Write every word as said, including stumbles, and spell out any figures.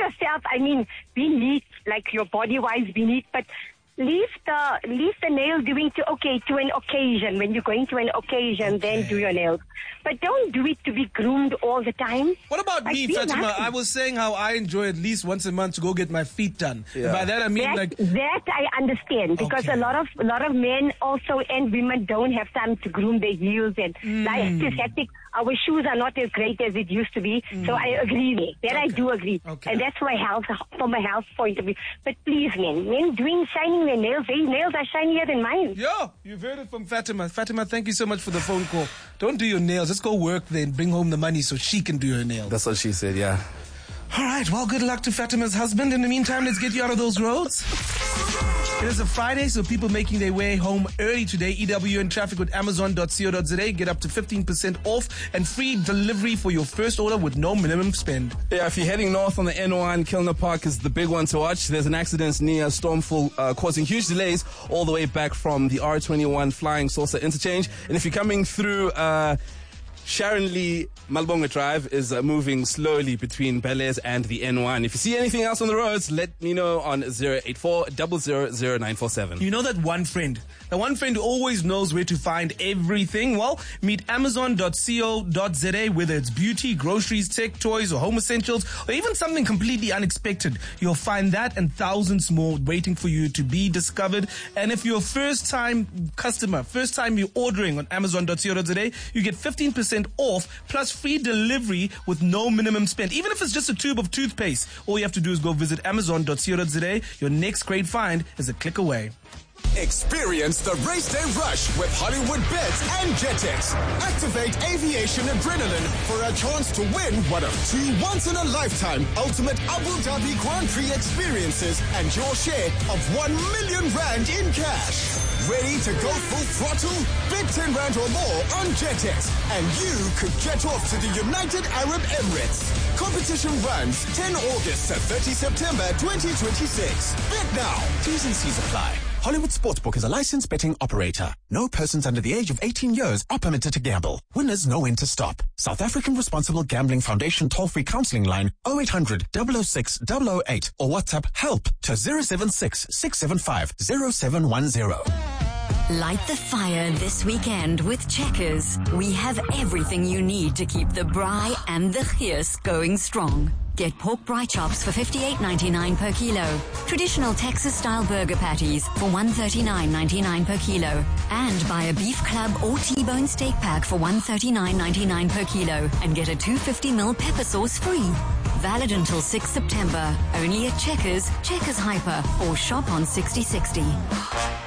yourself, I mean, be neat, like your body-wise, be neat, but leave the leave the nail doing to okay to an occasion. When you're going to an occasion, okay, then do your nails. But don't do it to be groomed all the time. What about like, me, Fatima? Happy. I was saying how I enjoy at least once a month to go get my feet done. Yeah. By that I mean that, like that I understand because okay. a lot of a lot of men also and women don't have time to groom their heels and mm. life is hectic. Our shoes are not as great as it used to be, mm. so I agree there. That okay. I do agree, okay. and that's my health from a health point of view. But please, men, men doing shining their nails, their nails are shinier than mine. Yeah, you've heard it from Fatima. Fatima, thank you so much for the phone call. Don't do your nails. Just go work then. Bring home the money so she can do her nails. That's what she said. Yeah. All right. Well, good luck to Fatima's husband. In the meantime, let's get you out of those roads. It is a Friday, so people making their way home early today. E W in traffic with amazon dot co dot za. Get up to fifteen percent off and free delivery for your first order with no minimum spend. Yeah, if you're heading north on the N one, Kilner Park is the big one to watch. There's an accident near Stormful uh, causing huge delays all the way back from the R twenty-one Flying Saucer interchange. And if you're coming through Uh, Sharon Lee, Malbonga Drive is uh, moving slowly between Bel-Air and the N one. If you see anything else on the roads, let me know on zero eight four, zero zero zero nine four seven. You know that one friend, the one friend who always knows where to find everything? Well, meet amazon dot co dot za, whether it's beauty, groceries, tech, toys, or home essentials, or even something completely unexpected. You'll find that and thousands more waiting for you to be discovered. And if you're a first-time customer, first time you're ordering on amazon dot co dot za, you get fifteen percent off plus free delivery with no minimum spend. Even if it's just a tube of toothpaste, all you have to do is go visit amazon dot co dot za. Your next great find is a click away. Experience the race day rush with Hollywood Bets and Jetex. Activate aviation adrenaline for a chance to win one of two once-in-a-lifetime ultimate Abu Dhabi Grand Prix experiences and your share of one million rand in cash. Ready to go full throttle? Bet ten rand or more on Jetex and you could jet off to the United Arab Emirates. Competition runs ten August to thirty September twenty twenty-six. Bet now. T's and C's apply. Hollywood Sportsbook is a licensed betting operator. No persons under the age of eighteen years are permitted to gamble. Winners know when to stop. South African Responsible Gambling Foundation toll-free counseling line oh eight hundred, double oh six, double oh eight or WhatsApp HELP to zero seven six, six seven five, zero seven one zero. Light the fire this weekend with Checkers. We have everything you need to keep the braai and the geus going strong. Get pork braai chops for fifty-eight ninety-nine per kilo. Traditional Texas-style burger patties for one thirty-nine ninety-nine per kilo. And buy a beef club or T-bone steak pack for one thirty-nine ninety-nine per kilo and get a two hundred fifty milliliter pepper sauce free. Valid until sixth September. Only at Checkers, Checkers Hyper, or shop on sixty sixty.